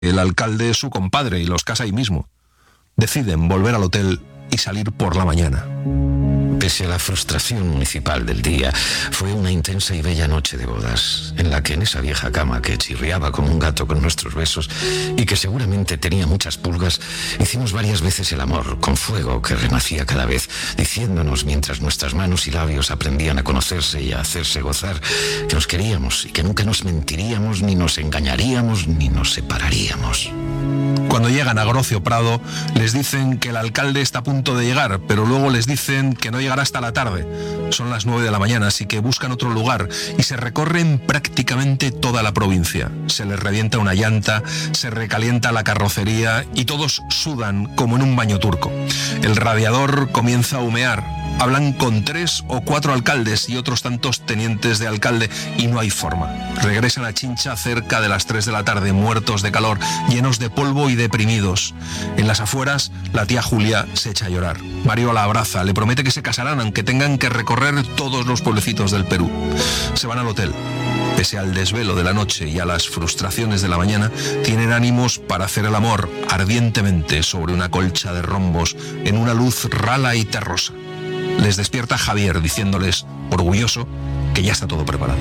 El alcalde es su compadre y los casa ahí mismo. Deciden volver al hotel y salir por la mañana. Pese a la frustración municipal del día, fue una intensa y bella noche de bodas, en la que en esa vieja cama que chirriaba como un gato con nuestros besos y que seguramente tenía muchas pulgas, hicimos varias veces el amor, con fuego que renacía cada vez, diciéndonos mientras nuestras manos y labios aprendían a conocerse y a hacerse gozar, que nos queríamos y que nunca nos mentiríamos, ni nos engañaríamos, ni nos separaríamos. Cuando llegan a Grocio Prado, les dicen que el alcalde está a punto de llegar, pero luego les dicen que no llegará hasta la tarde. Son las 9 de la mañana, así que buscan otro lugar y se recorren prácticamente toda la provincia. Se les revienta una llanta, se recalienta la carrocería y todos sudan como en un baño turco. El radiador comienza a humear. Hablan con 3 o 4 alcaldes y otros tantos tenientes de alcalde y no hay forma. Regresan a Chincha cerca de las 3 de la tarde, muertos de calor, llenos de polvo y deprimidos. En las afueras, la tía Julia se echa a llorar. Mario la abraza, le promete que se casarán aunque tengan que recorrer todos los pueblecitos del Perú. Se van al hotel. Pese al desvelo de la noche y a las frustraciones de la mañana, tienen ánimos para hacer el amor ardientemente sobre una colcha de rombos en una luz rala y terrosa. Les despierta Javier diciéndoles, orgulloso, que ya está todo preparado.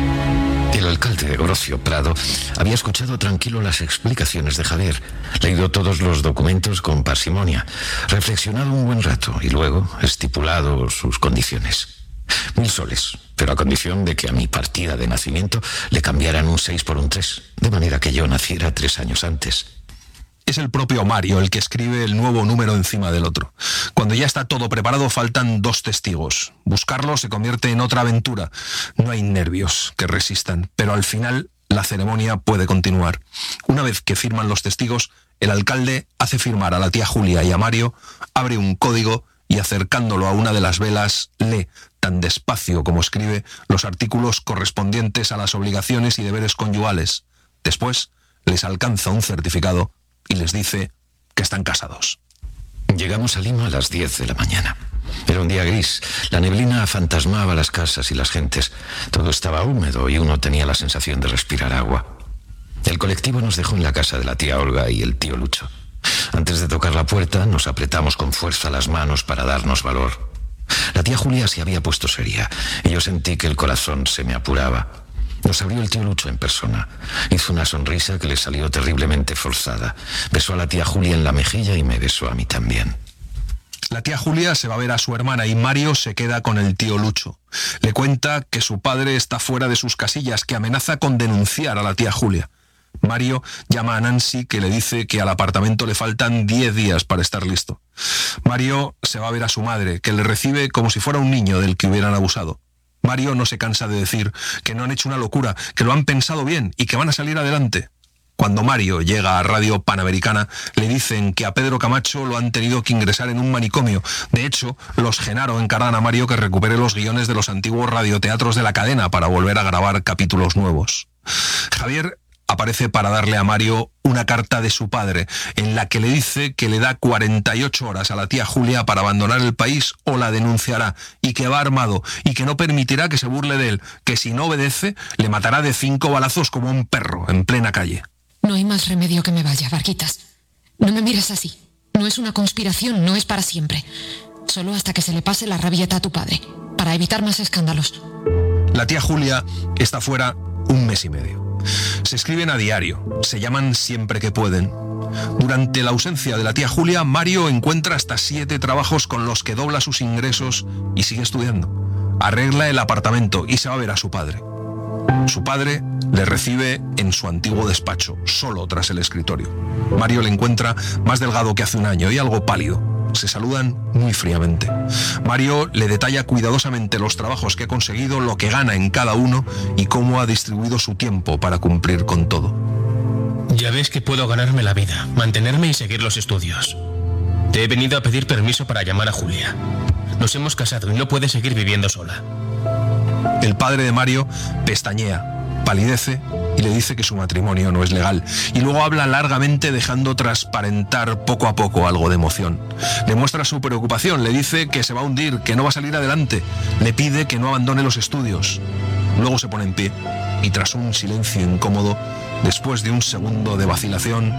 El alcalde de Grocio Prado había escuchado tranquilo las explicaciones de Javier, leído todos los documentos con parsimonia, reflexionado un buen rato y luego estipulado sus condiciones. 1000 soles, pero a condición de que a mi partida de nacimiento le cambiaran un 6 por un 3, de manera que yo naciera 3 años antes. Es el propio Mario el que escribe el nuevo número encima del otro. Cuando ya está todo preparado, faltan 2 testigos. Buscarlo se convierte en otra aventura. No hay nervios que resistan, pero al final la ceremonia puede continuar. Una vez que firman los testigos, el alcalde hace firmar a la tía Julia y a Mario, abre un código y acercándolo a una de las velas, lee, tan despacio como escribe, los artículos correspondientes a las obligaciones y deberes conyugales. Después les alcanza un certificado y les dice que están casados. Llegamos a Lima a las 10 de la mañana. Era un día gris, la neblina fantasmaba las casas y las gentes. Todo estaba húmedo y uno tenía la sensación de respirar agua. El colectivo nos dejó en la casa de la tía Olga y el tío Lucho. Antes de tocar la puerta, nos apretamos con fuerza las manos para darnos valor. La tía Julia se había puesto seria y yo sentí que el corazón se me apuraba. Nos abrió el tío Lucho en persona. Hizo una sonrisa que le salió terriblemente forzada. Besó a la tía Julia en la mejilla y me besó a mí también. La tía Julia se va a ver a su hermana y Mario se queda con el tío Lucho. Le cuenta que su padre está fuera de sus casillas, que amenaza con denunciar a la tía Julia. Mario llama a Nancy, que le dice que al apartamento le faltan 10 días para estar listo. Mario se va a ver a su madre, que le recibe como si fuera un niño del que hubieran abusado. Mario no se cansa de decir que no han hecho una locura, que lo han pensado bien y que van a salir adelante. Cuando Mario llega a Radio Panamericana, le dicen que a Pedro Camacho lo han tenido que ingresar en un manicomio. De hecho, los Genaro encargan a Mario que recupere los guiones de los antiguos radioteatros de la cadena para volver a grabar capítulos nuevos. Javier aparece para darle a Mario una carta de su padre, en la que le dice que le da 48 horas a la tía Julia para abandonar el país o la denunciará, y que va armado, y que no permitirá que se burle de él, que si no obedece, le matará de 5 balazos como un perro, en plena calle. No hay más remedio que me vaya, Varguitas. No me mires así. No es una conspiración, no es para siempre. Solo hasta que se le pase la rabieta a tu padre, para evitar más escándalos. La tía Julia está fuera 1 mes y medio. Se escriben a diario, se llaman siempre que pueden. Durante la ausencia de la tía Julia, Mario encuentra hasta 7 trabajos con los que dobla sus ingresos y sigue estudiando. Arregla el apartamento y se va a ver a su padre. Su padre le recibe en su antiguo despacho, solo tras el escritorio. Mario le encuentra más delgado que hace un año y algo pálido. Se saludan muy fríamente. Mario le detalla cuidadosamente los trabajos que ha conseguido, lo que gana en cada uno y cómo ha distribuido su tiempo para cumplir con todo. Ya ves que puedo ganarme la vida, mantenerme y seguir los estudios. Te he venido a pedir permiso para llamar a Julia. Nos hemos casado y no puede seguir viviendo sola. El padre de Mario pestañea, palidece y le dice que su matrimonio no es legal, y luego habla largamente dejando transparentar poco a poco algo de emoción. Le muestra su preocupación, le dice que se va a hundir, que no va a salir adelante, le pide que no abandone los estudios. Luego se pone en pie y tras un silencio incómodo Después de un segundo de vacilación,